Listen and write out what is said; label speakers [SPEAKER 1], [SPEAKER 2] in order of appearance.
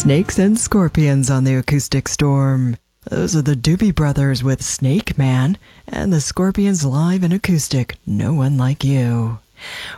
[SPEAKER 1] Snakes and Scorpions on the Acoustic Storm. Those are the Doobie Brothers with Snake Man, and the Scorpions live and acoustic, No One Like You.